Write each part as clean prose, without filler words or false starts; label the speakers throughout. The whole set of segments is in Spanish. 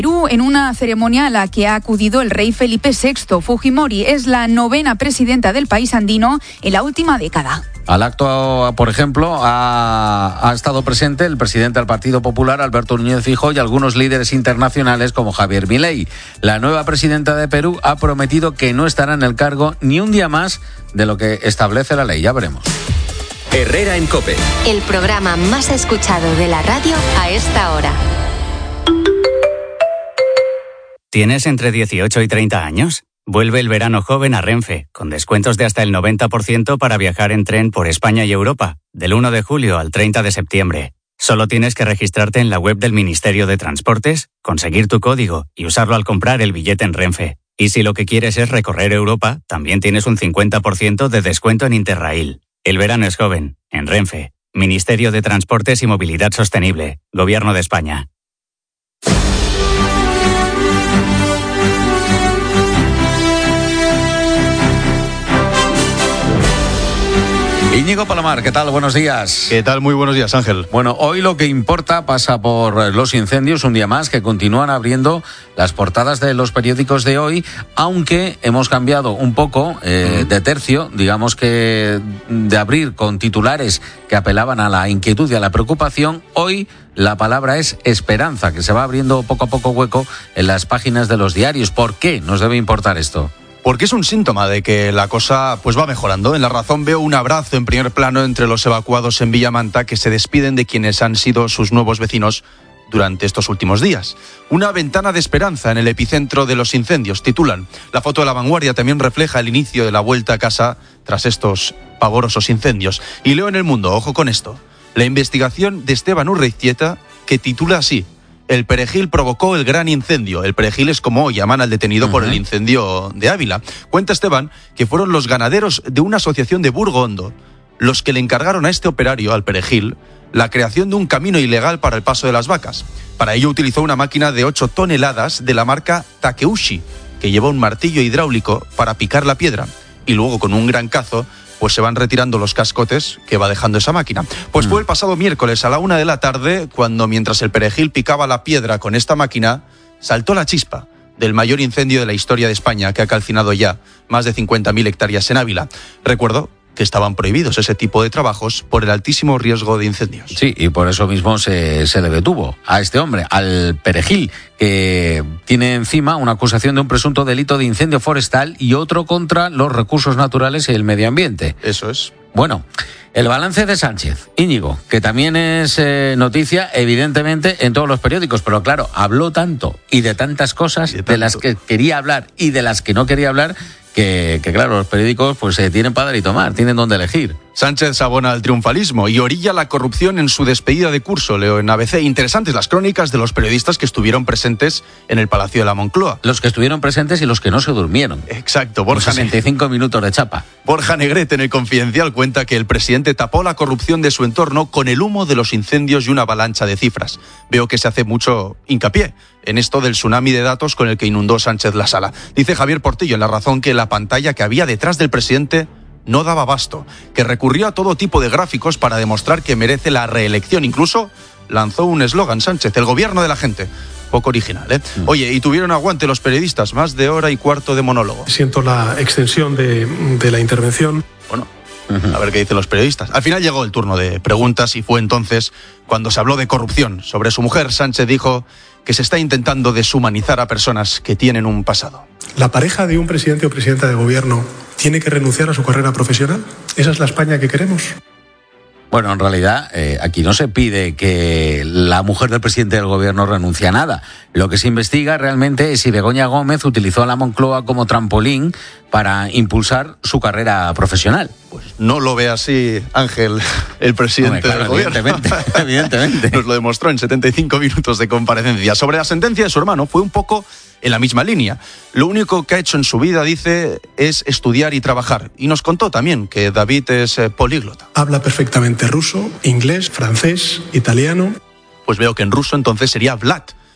Speaker 1: Perú, en una ceremonia a la que ha acudido el rey Felipe VI. Fujimori es la 9ª presidenta del país andino en la última década.
Speaker 2: Al acto, por ejemplo, ha estado presente el presidente del Partido Popular, Alberto Núñez Feijóo, y algunos líderes internacionales como Javier Milei. La nueva presidenta de Perú ha prometido que no estará en el cargo ni un día más de lo que establece la ley. Ya veremos.
Speaker 3: Herrera en COPE.
Speaker 4: El programa más escuchado de la radio a esta hora.
Speaker 5: ¿Tienes entre 18 y 30 años? Vuelve el verano joven a Renfe, con descuentos de hasta el 90% para viajar en tren por España y Europa, del 1 de julio al 30 de septiembre. Solo tienes que registrarte en la web del Ministerio de Transportes, conseguir tu código y usarlo al comprar el billete en Renfe. Y si lo que quieres es recorrer Europa, también tienes un 50% de descuento en Interrail. El verano es joven, en Renfe. Ministerio de Transportes y Movilidad Sostenible, Gobierno de España.
Speaker 2: Íñigo Palomar, ¿qué tal? Buenos días.
Speaker 6: ¿Qué tal? Muy buenos días, Ángel.
Speaker 2: Bueno, hoy lo que importa pasa por los incendios, un día más, que continúan abriendo las portadas de los periódicos de hoy, aunque hemos cambiado un poco de tercio, digamos que de abrir con titulares que apelaban a la inquietud y a la preocupación. Hoy la palabra es esperanza, que se va abriendo poco a poco hueco en las páginas de los diarios. ¿Por qué nos debe importar esto?
Speaker 6: Porque es un síntoma de que la cosa pues va mejorando. En La Razón veo un abrazo en primer plano entre los evacuados en Villamanta que se despiden de quienes han sido sus nuevos vecinos durante estos últimos días. Una ventana de esperanza en el epicentro de los incendios, titulan. La foto de La Vanguardia también refleja el inicio de la vuelta a casa tras estos pavorosos incendios. Y leo en El Mundo, ojo con esto, la investigación de Esteban Urreiztieta, que titula así: El Perejil provocó el gran incendio. El Perejil es como llaman al detenido por el incendio de Ávila. Cuenta Esteban que fueron los ganaderos de una asociación de Burgo Hondo los que le encargaron a este operario, al Perejil, la creación de un camino ilegal para el paso de las vacas. Para ello utilizó una máquina de 8 toneladas de la marca Takeuchi, que lleva un martillo hidráulico para picar la piedra. Y luego, con un gran cazo, pues se van retirando los cascotes que va dejando esa máquina. Pues fue el pasado miércoles a la 1 de la tarde cuando, mientras el Perejil picaba la piedra con esta máquina, saltó la chispa del mayor incendio de la historia de España, que ha calcinado ya más de 50.000 hectáreas en Ávila. Recuerdo que estaban prohibidos ese tipo de trabajos por el altísimo riesgo de incendios.
Speaker 2: Sí, y por eso mismo se le detuvo a este hombre, al Perejil, que tiene encima una acusación de un presunto delito de incendio forestal y otro contra los recursos naturales y el medio ambiente.
Speaker 6: Eso es.
Speaker 2: Bueno, el balance de Sánchez, Íñigo, que también es noticia, evidentemente, en todos los periódicos, pero claro, habló tanto y de tantas cosas de las que quería hablar y de las que no quería hablar, que claro, los periódicos pues tienen para dar y tomar, tienen donde elegir.
Speaker 6: Sánchez abona al triunfalismo y orilla la corrupción en su despedida de curso, leo en ABC. Interesantes las crónicas de los periodistas que estuvieron presentes en el Palacio de la Moncloa.
Speaker 2: Los que estuvieron presentes y los que no se durmieron.
Speaker 6: Exacto.
Speaker 2: 65 minutos de chapa.
Speaker 6: Borja Negrete en El Confidencial cuenta que el presidente tapó la corrupción de su entorno con el humo de los incendios y una avalancha de cifras. Veo que se hace mucho hincapié en esto del tsunami de datos con el que inundó Sánchez la sala. Dice Javier Portillo en La Razón que la pantalla que había detrás del presidente no daba abasto, que recurrió a todo tipo de gráficos para demostrar que merece la reelección. Incluso lanzó un eslogan, Sánchez, el gobierno de la gente. Poco original, ¿eh? Oye, y tuvieron aguante los periodistas, más de hora y cuarto de monólogo.
Speaker 7: Siento la extensión de la intervención.
Speaker 6: Bueno, a ver qué dicen los periodistas. Al final llegó el turno de preguntas y fue entonces cuando se habló de corrupción. Sobre su mujer, Sánchez dijo que se está intentando deshumanizar a personas que tienen un pasado.
Speaker 7: ¿La pareja de un presidente o presidenta de gobierno tiene que renunciar a su carrera profesional? ¿Esa es la España que queremos?
Speaker 2: Bueno, en realidad aquí no se pide que la mujer del presidente del gobierno renuncie a nada. Lo que se investiga realmente es si Begoña Gómez utilizó a la Moncloa como trampolín para impulsar su carrera profesional.
Speaker 6: Pues no lo ve así, Ángel, el presidente del gobierno.
Speaker 2: Evidentemente.
Speaker 6: Nos lo demostró en 75 minutos de comparecencia. Sobre la sentencia de su hermano fue un poco en la misma línea. Lo único que ha hecho en su vida, dice, es estudiar y trabajar. Y nos contó también que David es políglota.
Speaker 7: Habla perfectamente ruso, inglés, francés, italiano.
Speaker 6: Pues veo que en ruso entonces sería Vlad.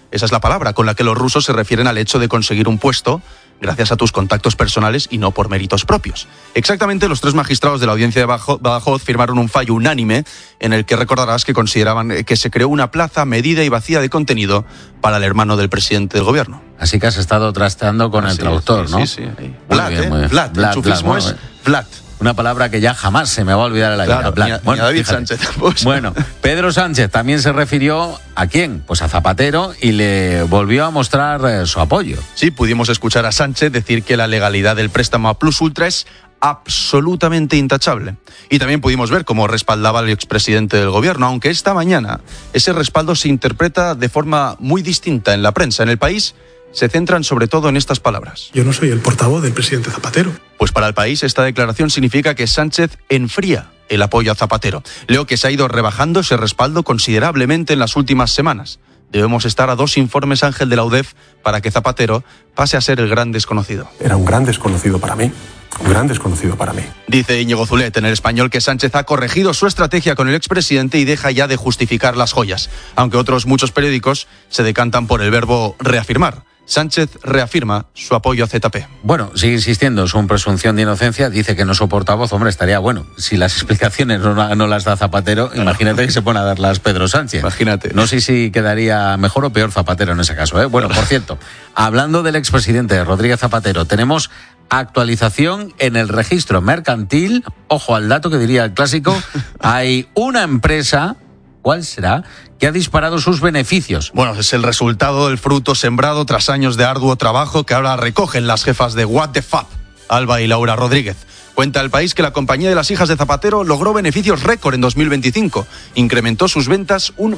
Speaker 6: Esa es la palabra con la que los rusos se refieren al hecho de conseguir un puesto gracias a tus contactos personales y no por méritos propios. Exactamente, los 3 magistrados de la audiencia de Badajoz firmaron un fallo unánime en el que recordarás que consideraban que se creó una plaza medida y vacía de contenido para el hermano del presidente del gobierno.
Speaker 2: Así que has estado trasteando con el traductor, ¿no?
Speaker 6: Sí. Vlad, el sufismo es Vlad.
Speaker 2: Una palabra que ya jamás se me va a olvidar en la vida.
Speaker 6: Claro, ni a David Sánchez. Pues.
Speaker 2: Bueno, Pedro Sánchez también se refirió ¿a quién? Pues a Zapatero, y le volvió a mostrar su apoyo.
Speaker 6: Sí, pudimos escuchar a Sánchez decir que la legalidad del préstamo a Plus Ultra es absolutamente intachable. Y también pudimos ver cómo respaldaba al expresidente del gobierno, aunque esta mañana ese respaldo se interpreta de forma muy distinta en la prensa. En El País se centran sobre todo en estas palabras.
Speaker 7: Yo no soy el portavoz del presidente Zapatero.
Speaker 6: Pues para El País esta declaración significa que Sánchez enfría el apoyo a Zapatero. Leo que se ha ido rebajando ese respaldo considerablemente en las últimas semanas. Debemos estar a 2 informes, Ángel, de la UDEF para que Zapatero pase a ser el gran desconocido.
Speaker 7: Era un gran desconocido para mí. Un gran desconocido para mí.
Speaker 6: Dice Íñigo Zulet en El Español que Sánchez ha corregido su estrategia con el expresidente y deja ya de justificar las joyas, aunque muchos periódicos se decantan por el verbo reafirmar. Sánchez reafirma su apoyo a ZP.
Speaker 2: Bueno, sigue insistiendo, es una presunción de inocencia, dice que no es su portavoz. Hombre, estaría bueno. Si las explicaciones no las da Zapatero, imagínate que se pone a darlas Pedro Sánchez.
Speaker 6: Imagínate.
Speaker 2: No sé si quedaría mejor o peor Zapatero en ese caso, ¿eh? Bueno, por cierto, hablando del expresidente Rodríguez Zapatero, tenemos actualización en el registro mercantil. Ojo al dato que diría el clásico. Hay una empresa, ¿cuál será?, que ha disparado sus beneficios.
Speaker 6: Bueno, es el resultado del fruto sembrado tras años de arduo trabajo que ahora recogen las jefas de What the Fab, Alba y Laura Rodríguez. Cuenta El País que la compañía de las hijas de Zapatero logró beneficios récord en 2025. Incrementó sus ventas un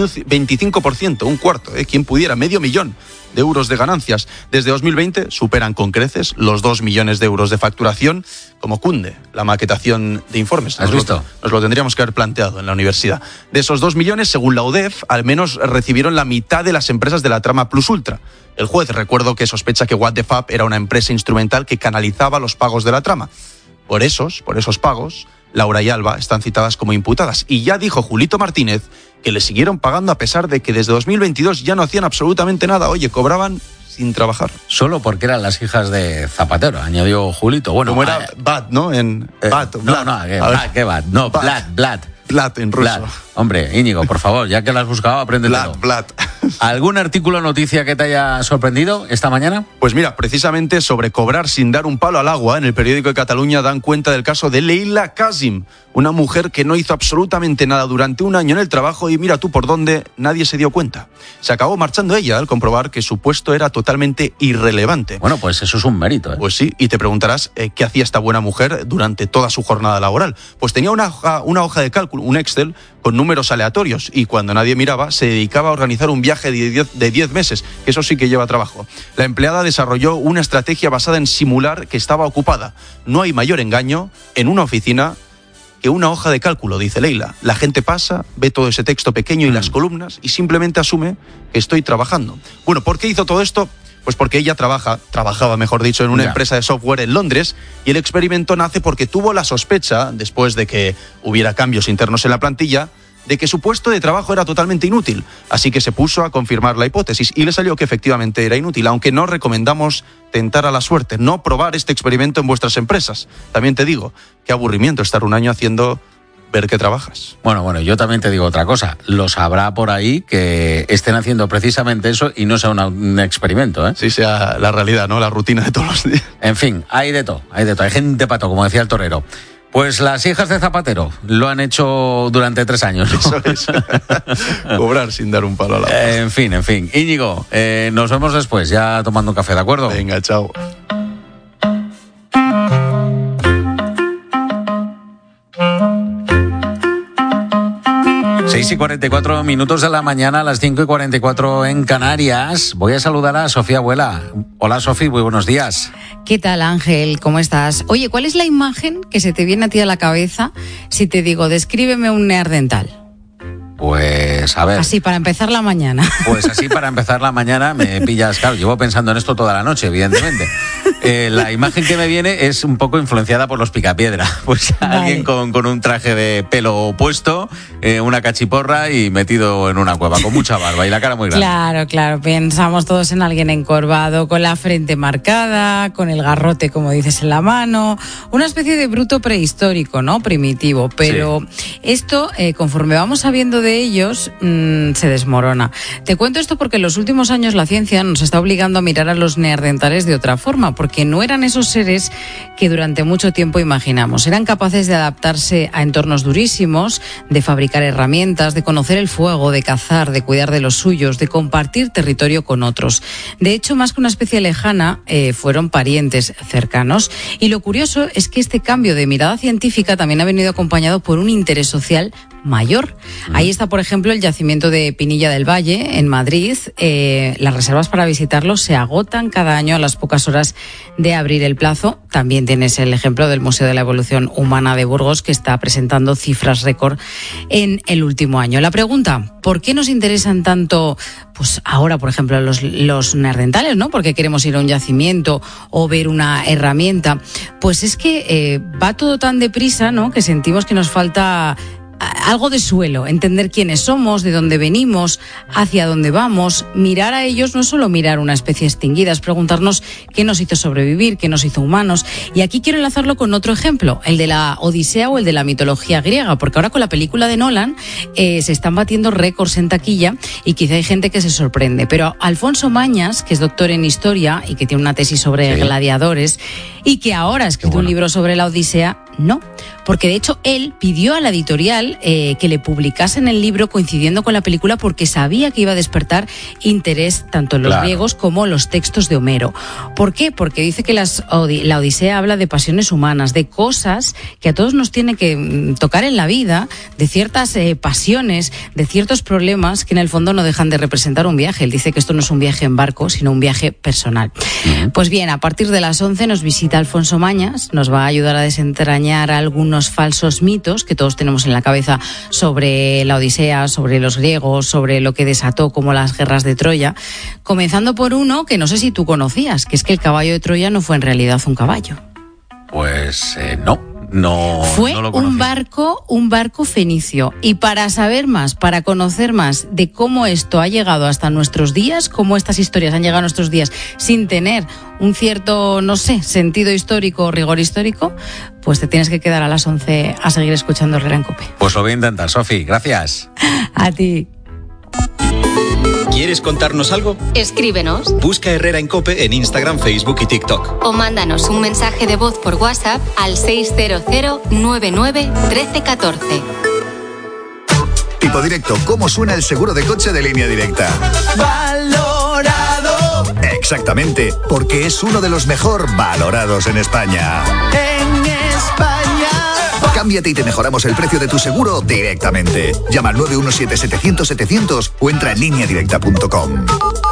Speaker 6: 25%, un cuarto, ¿Quién pudiera? $500,000 de euros de ganancias. Desde 2020 superan con creces los 2 millones de euros de facturación, como cunde la maquetación de informes.
Speaker 2: ¿Has visto?
Speaker 6: Nos lo tendríamos que haber planteado en la universidad. De esos 2 millones, según la UDEF, al menos recibieron la mitad de las empresas de la trama Plus Ultra. El juez, recuerdo que sospecha que What the Fab era una empresa instrumental que canalizaba los pagos de la trama. Por esos pagos, Laura y Alba están citadas como imputadas. Y ya dijo Julito Martínez que le siguieron pagando a pesar de que desde 2022 ya no hacían absolutamente nada. Oye, cobraban sin trabajar.
Speaker 2: Solo porque eran las hijas de Zapatero, añadió Julito. Bueno,
Speaker 6: como era Bad, ¿no?
Speaker 2: Vlad.
Speaker 6: Vlad en ruso.
Speaker 2: Vlad. Hombre, Íñigo, por favor, ya que lo has buscado, apréndetelo.
Speaker 6: Vlad.
Speaker 2: ¿Algún artículo o noticia que te haya sorprendido esta mañana?
Speaker 6: Pues mira, precisamente sobre cobrar sin dar un palo al agua, en el periódico de Cataluña dan cuenta del caso de Leila Kazim, una mujer que no hizo absolutamente nada durante un año en el trabajo y mira tú por dónde nadie se dio cuenta. Se acabó marchando ella al comprobar que su puesto era totalmente irrelevante.
Speaker 2: Bueno, pues eso es un mérito, ¿eh?
Speaker 6: Pues sí, y te preguntarás qué hacía esta buena mujer durante toda su jornada laboral. Pues tenía una hoja de cálculo, un Excel, con números aleatorios, y cuando nadie miraba se dedicaba a organizar un viaje de 10 meses, que eso sí que lleva trabajo. La empleada desarrolló una estrategia basada en simular que estaba ocupada. No hay mayor engaño en una oficina que una hoja de cálculo, dice Leila. La gente pasa, ve todo ese texto pequeño y las columnas y simplemente asume que estoy trabajando. Bueno, ¿por qué hizo todo esto? Pues porque ella trabajaba, mejor dicho, en una empresa de software en Londres, y el experimento nace porque tuvo la sospecha, después de que hubiera cambios internos en la plantilla, de que su puesto de trabajo era totalmente inútil. Así que se puso a confirmar la hipótesis y le salió que efectivamente era inútil, aunque no recomendamos tentar a la suerte, no probar este experimento en vuestras empresas. También te digo, qué aburrimiento estar un año haciendo ver que trabajas.
Speaker 2: Bueno, yo también te digo otra cosa. Lo sabrá por ahí que estén haciendo precisamente eso y no sea un experimento, ¿eh?
Speaker 6: Sí, sea la realidad, ¿no? La rutina de todos los días.
Speaker 2: En fin, hay de todo. Hay gente pato, como decía el torero. Pues las hijas de Zapatero lo han hecho durante 3 años, ¿no?
Speaker 6: Eso es. Cobrar sin dar un palo a la boca.
Speaker 2: En fin. Íñigo, nos vemos después, ya tomando un café, ¿de acuerdo?
Speaker 6: Venga, chao.
Speaker 2: Y 44 minutos de la mañana, a las 5:44 en Canarias. Voy a saludar a Sofía Abuela. Hola, Sofía, muy buenos días.
Speaker 8: ¿Qué tal, Ángel? ¿Cómo estás? Oye, ¿cuál es la imagen que se te viene a ti a la cabeza si te digo, descríbeme un neandertal?
Speaker 2: Pues, a ver.
Speaker 8: Así, para empezar la mañana.
Speaker 2: Pues así, para empezar la mañana, me pillas, claro, llevo pensando en esto toda la noche, evidentemente. La imagen que me viene es un poco influenciada por los Picapiedra. Pues alguien con un traje de pelo puesto, una cachiporra y metido en una cueva, con mucha barba y la cara muy grande.
Speaker 8: Claro, pensamos todos en alguien encorvado, con la frente marcada, con el garrote, como dices, en la mano, una especie de bruto prehistórico, ¿no? Primitivo, pero esto, conforme vamos sabiendo de ellos, se desmorona. Te cuento esto porque en los últimos años la ciencia nos está obligando a mirar a los neandertales de otra forma, porque no eran esos seres que durante mucho tiempo imaginamos. Eran capaces de adaptarse a entornos durísimos, de fabricar herramientas, de conocer el fuego, de cazar, de cuidar de los suyos, de compartir territorio con otros. De hecho, más que una especie lejana, fueron parientes cercanos. Y lo curioso es que este cambio de mirada científica también ha venido acompañado por un interés social mayor. Ahí está, por ejemplo, el yacimiento de Pinilla del Valle, en Madrid. Las reservas para visitarlo se agotan cada año a las pocas horas de abrir el plazo. También tienes el ejemplo del Museo de la Evolución Humana de Burgos, que está presentando cifras récord en el último año. La pregunta, ¿por qué nos interesan tanto, pues ahora, por ejemplo, los neandertales, ¿no? ¿Por qué queremos ir a un yacimiento o ver una herramienta? Pues es que va todo tan deprisa, ¿no?, que sentimos que nos falta algo de suelo, entender quiénes somos, de dónde venimos, hacia dónde vamos. Mirar a ellos no es solo mirar una especie extinguida, es preguntarnos qué nos hizo sobrevivir, qué nos hizo humanos. Y aquí quiero enlazarlo con otro ejemplo, el de la Odisea o el de la mitología griega, porque ahora con la película de Nolan se están batiendo récords en taquilla y quizá hay gente que se sorprende. Pero Alfonso Mañas, que es doctor en historia y que tiene una tesis sobre gladiadores y que ahora ha escrito un libro sobre la Odisea, no, porque de hecho él pidió a la editorial que le publicasen el libro coincidiendo con la película porque sabía que iba a despertar interés tanto en los griegos como en los textos de Homero. ¿Por qué? Porque dice que la Odisea habla de pasiones humanas, de cosas que a todos nos tiene que tocar en la vida, de ciertas pasiones, de ciertos problemas que en el fondo no dejan de representar un viaje. Él dice que esto no es un viaje en barco, sino un viaje personal. Pues bien, a partir de las 11 nos visita Alfonso Mañas, nos va a ayudar a desentrañar algunos falsos mitos que todos tenemos en la cabeza sobre la Odisea, sobre los griegos, sobre lo que desató como las guerras de Troya, comenzando por uno que no sé si tú conocías, que es que el caballo de Troya no fue en realidad un caballo.
Speaker 2: Pues no
Speaker 8: fue
Speaker 2: lo conocía.
Speaker 8: un barco fenicio. Y para saber más, para conocer más de cómo esto ha llegado hasta nuestros días, cómo estas historias han llegado a nuestros días sin tener un cierto, no sé, sentido histórico o rigor histórico, pues te tienes que quedar a las 11 a seguir escuchando Herrera en COPE.
Speaker 2: Pues lo voy a intentar, Sofi. Gracias.
Speaker 8: A ti.
Speaker 3: ¿Quieres contarnos algo?
Speaker 4: Escríbenos.
Speaker 3: Busca Herrera en COPE en Instagram, Facebook y TikTok.
Speaker 4: O mándanos un mensaje de voz por WhatsApp al 600 99 13 14.
Speaker 9: Tipo Directo, ¿cómo suena el seguro de coche de Línea Directa?
Speaker 10: Valorado.
Speaker 9: Exactamente, porque es uno de los mejor valorados en España.
Speaker 10: En España.
Speaker 9: Cámbiate y te mejoramos el precio de tu seguro directamente. Llama al 917-700-700 o entra en lineadirecta.com.